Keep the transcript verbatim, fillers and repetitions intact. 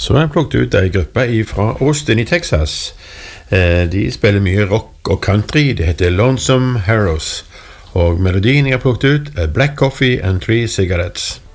Så har jeg plukket ut en gruppe fra Austin i Texas. De spiller mye rock og country. Det heter Lonesome Heroes. Og melodien jeg har plukket ut er Black Coffee and Three Cigarettes.